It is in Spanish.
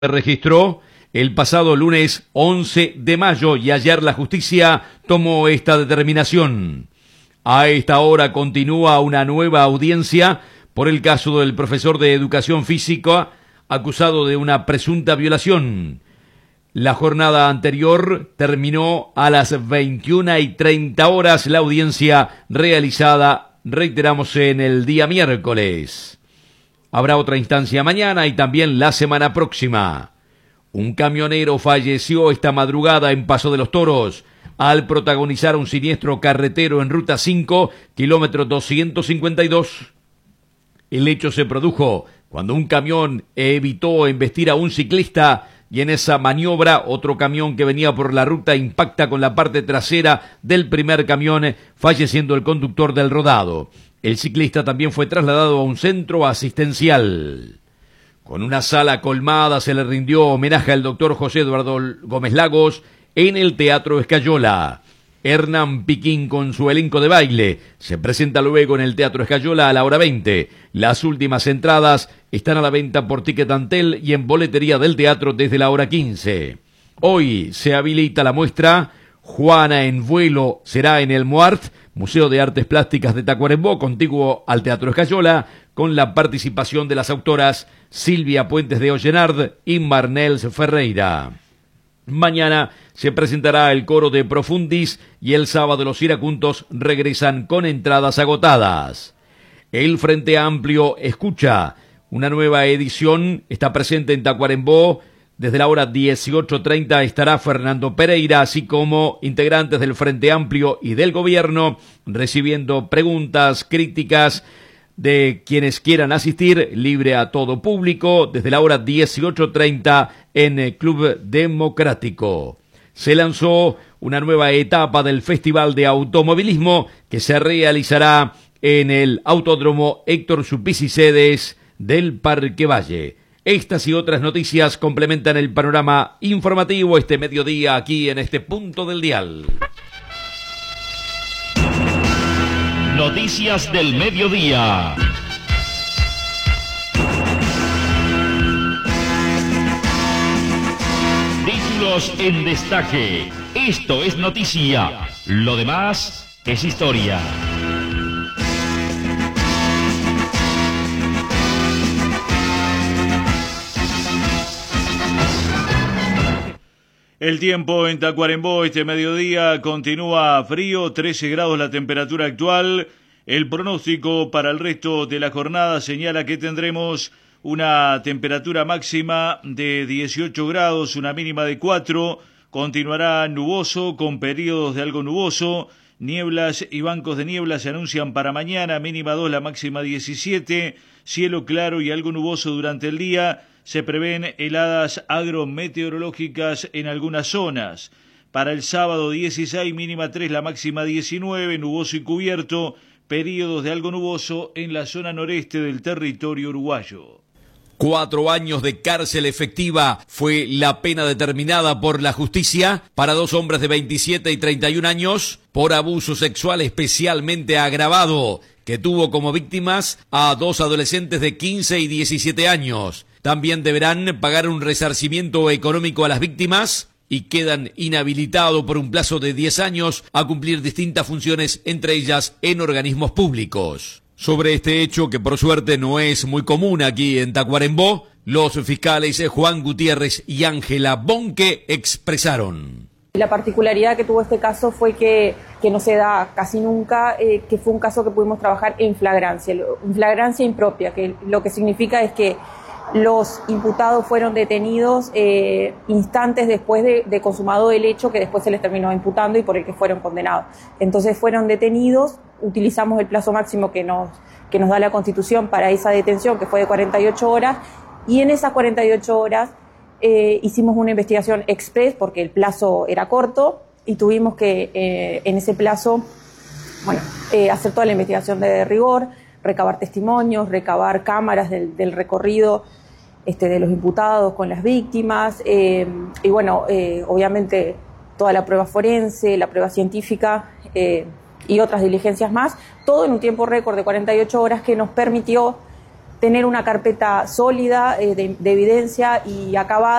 Se registró el pasado lunes 11 de mayo y ayer la justicia tomó esta determinación. A esta hora continúa una nueva audiencia por el caso del profesor de educación física acusado de una presunta violación. La jornada anterior terminó a las 21:30 horas, la audiencia realizada, reiteramos, en el día miércoles. Habrá otra instancia mañana y también la semana próxima. Un camionero falleció esta madrugada en Paso de los Toros al protagonizar un siniestro carretero en Ruta 5, kilómetro 252. El hecho se produjo cuando un camión evitó embestir a un ciclista y en esa maniobra otro camión que venía por la ruta impacta con la parte trasera del primer camión, falleciendo el conductor del rodado. El ciclista también fue trasladado a un centro asistencial. Con una sala colmada se le rindió homenaje al doctor José Eduardo Gómez Lagos en el Teatro Escayola. Hernán Piquín con su elenco de baile se presenta luego en el Teatro Escayola a la hora 20. Las últimas entradas están a la venta por Ticketantel y en boletería del teatro desde la hora 15. Hoy se habilita la muestra Juana en vuelo, será en el MOART, Museo de Artes Plásticas de Tacuarembó, contiguo al Teatro Escayola, con la participación de las autoras Silvia Puentes de Ollenard y Marnels Ferreira. Mañana se presentará el coro de Profundis y el sábado los iracundos regresan con entradas agotadas. El Frente Amplio escucha una nueva edición, está presente en Tacuarembó. Desde la hora 18:30 estará Fernando Pereira, así como integrantes del Frente Amplio y del Gobierno, recibiendo preguntas, críticas de quienes quieran asistir, libre a todo público, desde la hora 18:30 en el Club Democrático. Se lanzó una nueva etapa del Festival de Automovilismo que se realizará en el Autódromo Héctor Supisicedes del Parque Valle. Estas y otras noticias complementan el panorama informativo este mediodía aquí en este punto del dial. Noticias del mediodía. Títulos en destaque. Esto es noticia. Lo demás es historia. El tiempo en Tacuarembó este mediodía continúa frío, 13 grados la temperatura actual. El pronóstico para el resto de la jornada señala que tendremos una temperatura máxima de 18 grados, una mínima de 4. Continuará nuboso con periodos de algo nuboso. Nieblas y bancos de niebla se anuncian para mañana, mínima 2, la máxima 17. Cielo claro y algo nuboso durante el día. Se prevén heladas agrometeorológicas en algunas zonas. Para el sábado 16, mínima 3, la máxima 19, nuboso y cubierto, periodos de algo nuboso en la zona noreste del territorio uruguayo. 4 años de cárcel efectiva fue la pena determinada por la justicia para 2 hombres de 27 y 31 años por abuso sexual especialmente agravado, que tuvo como víctimas a 2 adolescentes de 15 y 17 años. También deberán pagar un resarcimiento económico a las víctimas y quedan inhabilitados por un plazo de 10 años a cumplir distintas funciones, entre ellas en organismos públicos. Sobre este hecho, que por suerte no es muy común aquí en Tacuarembó, los fiscales Juan Gutiérrez y Ángela Bonque expresaron. La particularidad que tuvo este caso fue que no se da casi nunca, que fue un caso que pudimos trabajar en flagrancia impropia, que lo que significa es que los imputados fueron detenidos instantes después de consumado el hecho que después se les terminó imputando y por el que fueron condenados. Entonces fueron detenidos, utilizamos el plazo máximo que nos da la Constitución para esa detención, que fue de 48 horas, y en esas 48 horas hicimos una investigación express porque el plazo era corto y tuvimos que en ese plazo hacer toda la investigación de rigor, recabar testimonios, recabar cámaras del recorrido de los imputados con las víctimas, obviamente toda la prueba forense, la prueba científica y otras diligencias más, todo en un tiempo récord de 48 horas que nos permitió tener una carpeta sólida de evidencia y acabada.